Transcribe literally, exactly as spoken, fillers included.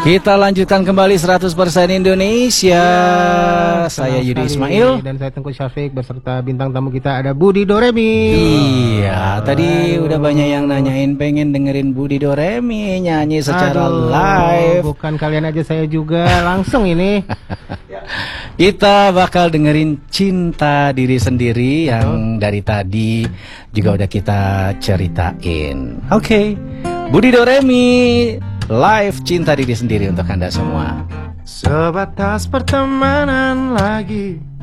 Kita lanjutkan kembali seratus persen Indonesia. Ya, saya Yudi Ismail dan saya Tengku Syafiq beserta bintang tamu kita ada Budi Doremi. Iya, Aduh. Tadi udah banyak yang nanyain pengen dengerin Budi Doremi nyanyi secara Aduh, live. Bukan kalian aja, saya juga langsung ini. Kita bakal dengerin Cinta Diri Sendiri yang dari tadi juga udah kita ceritain. Oke, okay. Budi Doremi live Cinta Diri Sendiri untuk Anda semua. Sebatas pertemanan lagi,